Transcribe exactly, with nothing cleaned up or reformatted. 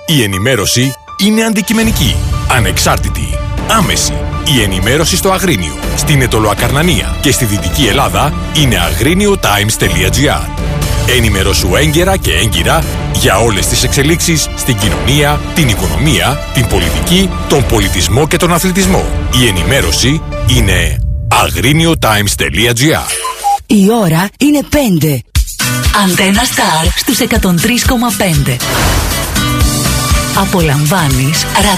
Η ενημέρωση είναι αντικειμενική, ανεξάρτητη, άμεση. Η ενημέρωση στο Αγρίνιο, στην Αιτωλοακαρνανία και στη Δυτική Ελλάδα είναι αγρίνιο τάιμς τελεία τζι άρ. Ενημερώσου έγκαιρα και έγκυρα για όλες τις εξελίξεις στην κοινωνία, την οικονομία, την πολιτική, τον πολιτισμό και τον αθλητισμό. Η ενημέρωση είναι αγρίνιο τάιμς τελεία τζι άρ. Η ώρα είναι πέντε. Αντένα Star στους εκατόν τρία κόμμα πέντε. Απολαμβάνεις